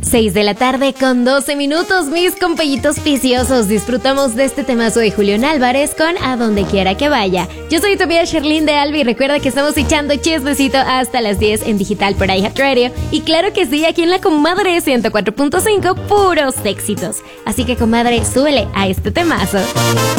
6 de la tarde con 12 minutos, mis compellitos viciosos. Disfrutamos de este temazo de Julián Álvarez con A Donde Quiera Que Vaya. Yo soy tu amiga Sherlyn de Albi. Recuerda que estamos echando chismecito hasta las 10 en digital por iHeartRadio. Y claro que sí, aquí en la Comadre 104.5, puros éxitos. Así que, comadre, súbele a este temazo.